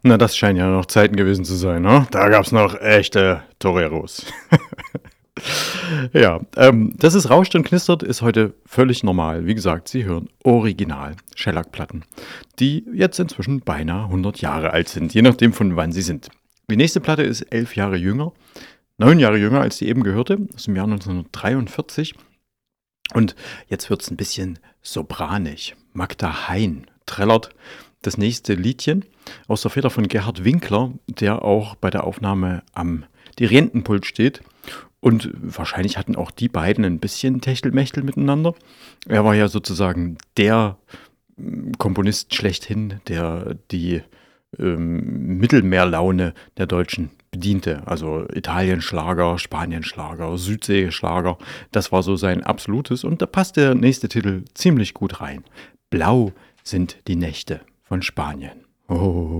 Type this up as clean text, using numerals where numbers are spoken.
Na, das scheinen ja noch Zeiten gewesen zu sein, ne? Da gab's noch echte Toreros. Ja, dass es rauscht und knistert, ist heute völlig normal. Wie gesagt, Sie hören Original Shellac-Platten, die jetzt inzwischen beinahe 100 Jahre alt sind, je nachdem von wann sie sind. Die nächste Platte ist 11 Jahre jünger, 9 Jahre jünger als die eben gehörte, aus dem Jahr 1943. Und jetzt wird's ein bisschen sopranig. Magda Hein trällert das nächste Liedchen aus der Feder von Gerhard Winkler, der auch bei der Aufnahme am Dirigentenpult steht. Und wahrscheinlich hatten auch die beiden ein bisschen Techtelmechtel miteinander. Er war ja sozusagen der Komponist schlechthin, der die Mittelmeerlaune der Deutschen bediente. Also Italienschlager, Spanienschlager, Südseeschlager. Das war so sein absolutes. Und da passt der nächste Titel ziemlich gut rein. Blau sind die Nächte von Spanien. Oh.